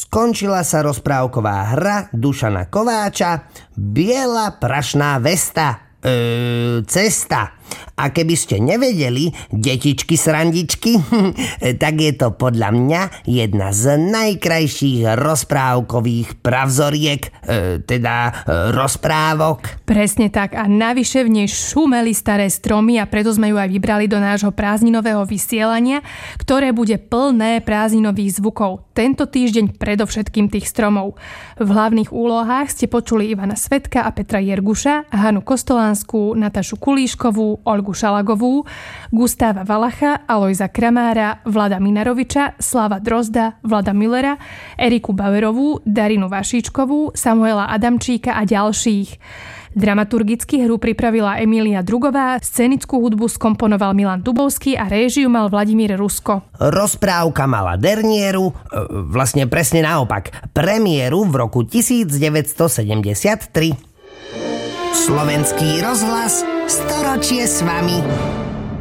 Skončila sa rozprávková hra Dušana Kováča Biela prašná cesta. A keby ste nevedeli, detičky srandičky, tak je to podľa mňa jedna z najkrajších rozprávkových pravzoriek, rozprávok. Presne tak, a navyše v nej šumeli staré stromy a preto sme ju aj vybrali do nášho prázdninového vysielania, ktoré bude plné prázdninových zvukov. Tento týždeň predovšetkým tých stromov. V hlavných úlohách ste počuli Ivana Svetka a Petra Jerguša, Hanu Kostolánskú, Natašu Kulíškovú, Olgu Šalagovú, Gustáva Valacha, Alojza Kramára, Vlada Minaroviča, Slava Drozda, Vlada Millera, Eriku Bauerovú, Darinu Vašíčkovú, Samuela Adamčíka a ďalších. Dramaturgicky hru pripravila Emília Drugová, scenickú hudbu skomponoval Milan Dubovský a réžiu mal Vladimír Rusko. Rozprávka mala derniéru, vlastne presne naopak, premiéru v roku 1973. Slovenský rozhlas, storočie s vami.